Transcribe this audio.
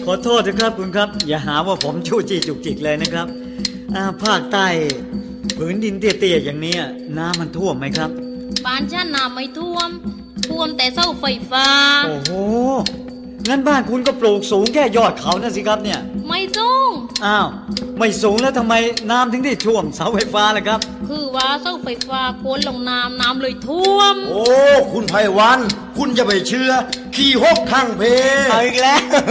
ขอโทษนะครับคุณครับอย่าหาว่าผมชู้จี้จุกจิกเลยนะครับภาคใต้ผืนดินเตี้ยๆอย่างนี้น้ำมันท่วมไหมครับบ้านฉันน้ำไม่ท่วมแต่เสาไฟฟ้าโอ้โหงั้นบ้านคุณก็ปลูกสูงแค่ยอดเขานะสิครับเนี่ยไม่สูงอ้าวไม่สูงแล้วทำไมน้ำถึงได้ท่วมเสาไฟฟ้าล่ะครับคือว่าเสาไฟฟ้าโคนลงน้ำเลยท่วมโอ้คุณไพวันคุณจะไปเชื่อขี่หกทางเพเอาอีกแล้ว